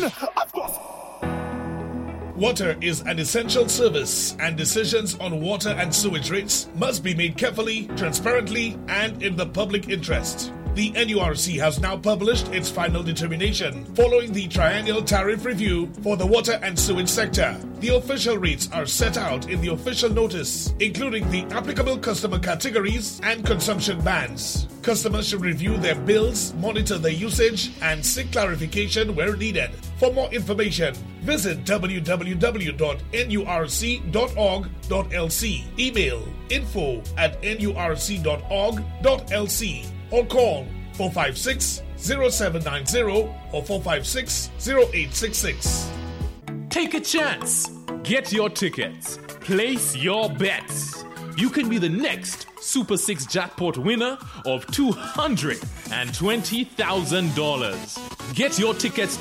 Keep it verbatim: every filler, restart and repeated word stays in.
Of course. Water is an essential service, and decisions on water and sewage rates must be made carefully, transparently, and in the public interest. The N U R C has now published its final determination following the triennial tariff review for the water and sewage sector. The official rates are set out in the official notice, including the applicable customer categories and consumption bands. Customers should review their bills, monitor their usage, and seek clarification where needed. For more information, visit w w w dot n u r c dot org dot l c, email info at n u r c dot org dot l c, or call four five six, zero seven nine zero or four five six, zero eight six six. Take a chance. Get your tickets. Place your bets. You can be the next Super six jackpot winner of two hundred twenty thousand dollars. Get your tickets